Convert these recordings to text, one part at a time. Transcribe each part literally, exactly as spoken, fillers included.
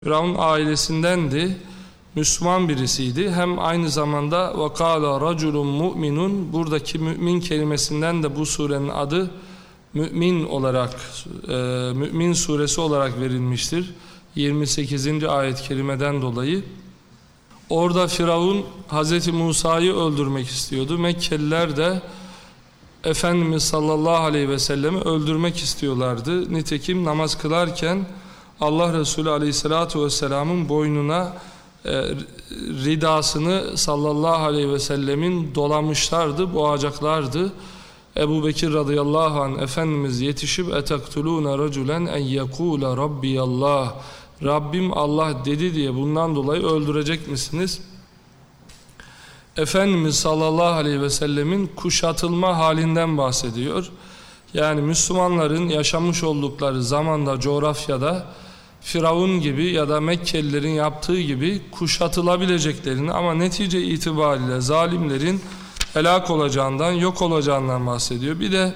Firavun ailesindendi, Müslüman birisiydi. Hem aynı zamanda وَقَالَ رَجُلٌ مُؤْمِنٌ, buradaki mümin kelimesinden de bu surenin adı mümin olarak, e, mümin suresi olarak verilmiştir. yirmi sekizinci ayet-i kerimeden dolayı. Orada Firavun Hazreti Musa'yı öldürmek istiyordu. Mekkeliler de Efendimiz sallallahu aleyhi ve sellem'i öldürmek istiyorlardı. Nitekim namaz kılarken Allah Resulü aleyhissalatu vesselamın boynuna e, ridasını sallallahu aleyhi ve sellemin dolamışlardı, boğacaklardı. Ebu Bekir radıyallahu anh Efendimiz yetişip اَتَقْتُلُونَ رَجُلًا اَنْ يَقُولَ رَبِّيَ اللّٰهِ Rabbim Allah dedi diye bundan dolayı öldürecek misiniz? Efendimiz sallallahu aleyhi ve sellemin kuşatılma halinden bahsediyor. Yani Müslümanların yaşamış oldukları zamanda, coğrafyada Firavun gibi ya da Mekkelilerin yaptığı gibi kuşatılabileceklerini ama netice itibariyle zalimlerin helak olacağından, yok olacağından bahsediyor. Bir de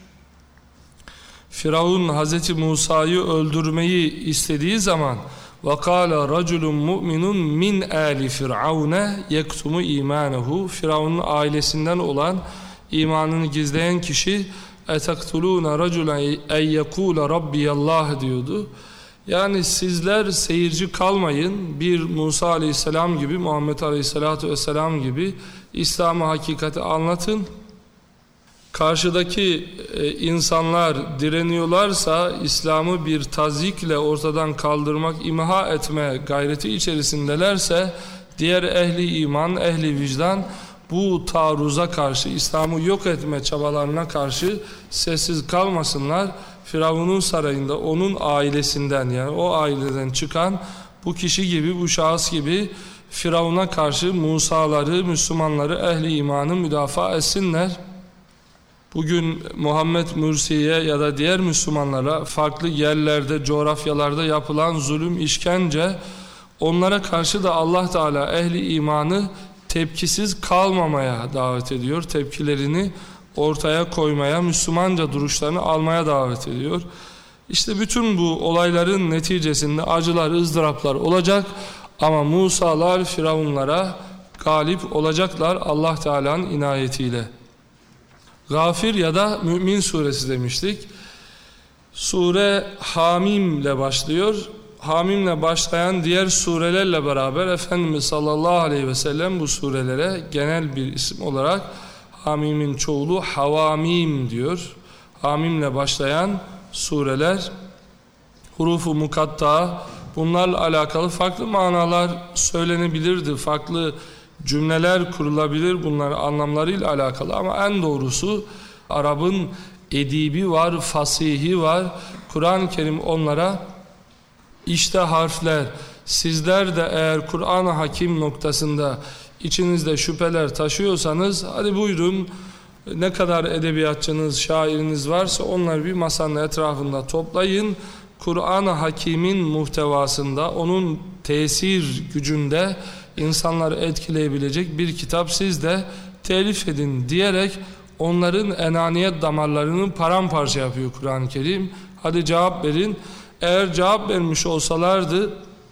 Firavun Hazreti Musa'yı öldürmeyi istediği zaman وَقَالَ رَجُلٌ مُؤْمِنٌ مِنْ آلِ فِرْعَوْنَ يَكْتُمُ اِيمَانَهُ Firavun'un ailesinden olan imanını gizleyen kişi اَتَقْتُلُونَ رَجُلًا اَنْ يَقُولَ رَبِّيَ اللّٰهِ diyordu. Yani sizler seyirci kalmayın, bir Musa aleyhisselam gibi, Muhammed aleyhissalatu vesselam gibi İslam'ı, hakikati anlatın. Karşıdaki e, insanlar direniyorlarsa İslam'ı bir tazyikle ortadan kaldırmak, imha etme gayreti içerisindelerse diğer ehli iman, ehli vicdan bu taarruza karşı, İslam'ı yok etme çabalarına karşı sessiz kalmasınlar. Firavun'un sarayında onun ailesinden, yani o aileden çıkan bu kişi gibi, bu şahıs gibi Firavun'a karşı Musa'ları, Müslümanları, ehli imanı müdafaa etsinler. Bugün Muhammed Mürsi'ye ya da diğer Müslümanlara farklı yerlerde, coğrafyalarda yapılan zulüm, işkence, onlara karşı da Allah Teala ehli imanı tepkisiz kalmamaya davet ediyor. Tepkilerini ortaya koymaya, Müslümanca duruşlarını almaya davet ediyor. İşte bütün bu olayların neticesinde acılar, ızdıraplar olacak ama Musa'lar Firavunlara galip olacaklar Allah Teala'nın inayetiyle. Gafir ya da Mümin suresi demiştik. Sure Hamim ile başlıyor. Hamim ile başlayan diğer surelerle beraber Efendimiz sallallahu aleyhi ve sellem bu surelere genel bir isim olarak Hamim'in çoğulu Havamim diyor. Hamim ile başlayan sureler, hurufu mukatta, bunlarla alakalı farklı manalar söylenebilirdi. Farklı cümleler kurulabilir bunların anlamlarıyla alakalı ama en doğrusu Arap'ın edibi var, fasihi var. Kur'an-ı Kerim onlara işte harfler, sizler de eğer Kur'an-ı Hakim noktasında içinizde şüpheler taşıyorsanız hadi buyurun, ne kadar edebiyatçınız, şairiniz varsa onları bir masanın etrafında toplayın. Kur'an-ı Hakim'in muhtevasında, onun tesir gücünde insanları etkileyebilecek bir kitap siz de telif edin diyerek onların enaniyet damarlarını paramparça yapıyor Kur'an-ı Kerim. Hadi cevap verin. Eğer cevap vermiş olsalardı,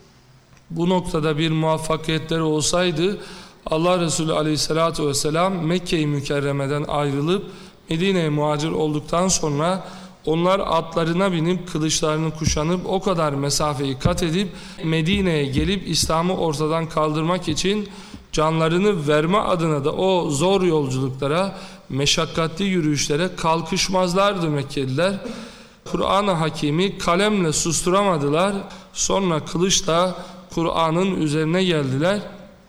bu noktada bir muvaffakiyetleri olsaydı, Allah Resulü aleyhissalatu vesselam Mekke-i Mükerreme'den ayrılıp Medine'ye muhacir olduktan sonra onlar atlarına binip kılıçlarını kuşanıp o kadar mesafeyi kat edip Medine'ye gelip İslam'ı ortadan kaldırmak için canlarını verme adına da o zor yolculuklara, meşakkatli yürüyüşlere kalkışmazlardı Mekkeliler. Kur'an-ı Hakim'i kalemle susturamadılar. Sonra kılıçla Kur'an'ın üzerine geldiler.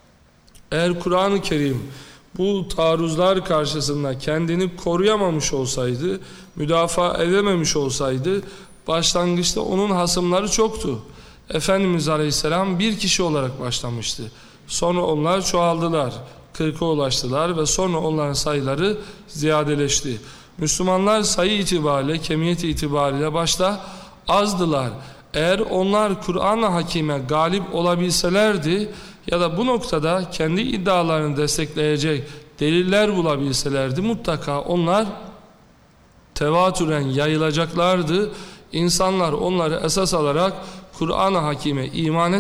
Eğer Kur'an-ı Kerim bu taarruzlar karşısında kendini koruyamamış olsaydı, müdafaa edememiş olsaydı, başlangıçta onun hasımları çoktu. Efendimiz Aleyhisselam bir kişi olarak başlamıştı. Sonra onlar çoğaldılar, kırka ulaştılar ve sonra onların sayıları ziyadeleşti. Müslümanlar sayı itibariyle, kemiyet itibariyle başta azdılar. Eğer onlar Kur'an-ı Hakim'e galip olabilselerdi ya da bu noktada kendi iddialarını destekleyecek deliller bulabilselerdi mutlaka onlar tevatüren yayılacaklardı. İnsanlar onları esas alarak Kur'an-ı Hakîm'e iman